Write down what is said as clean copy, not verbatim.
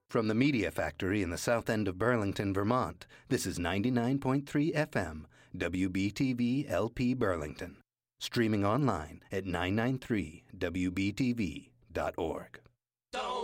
From the Media Factory in the south end of Burlington, Vermont, this is 99.3 FM, WBTV LP Burlington. Streaming online at 993wbtv.org.